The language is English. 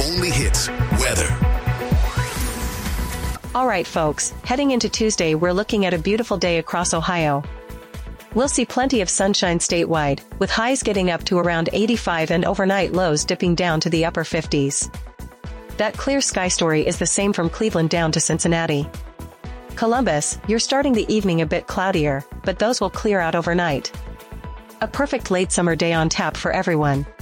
only hits, weather. All right, folks, heading into Tuesday, we're looking at a beautiful day across Ohio. We'll see plenty of sunshine statewide, with highs getting up to around 85 and overnight lows dipping down to the upper 50s. That clear sky story is the same from Cleveland down to Cincinnati. Columbus, you're starting the evening a bit cloudier, but those will clear out overnight. A perfect late summer day on tap for everyone.